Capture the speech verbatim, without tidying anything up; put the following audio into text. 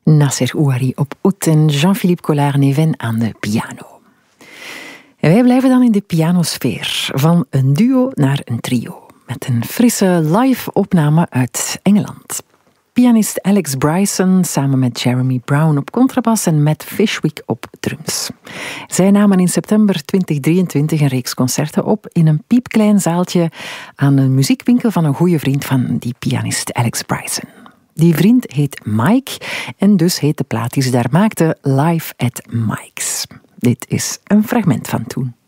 Nasser Ouari op oud en Jean-Philippe Collard-Neven aan de piano. En wij blijven dan in de pianosfeer, van een duo naar een trio, met een frisse live-opname uit Engeland. Pianist Alex Bryson samen met Jeremy Brown op contrabas en Matt Fishwick op drums. Zij namen in september twintig drieëntwintig een reeks concerten op in een piepklein zaaltje aan een muziekwinkel van een goede vriend van die pianist Alex Bryson. Die vriend heet Mike en dus heet de plaat die ze daar maakte Live at Mike's. Dit is een fragment van toen.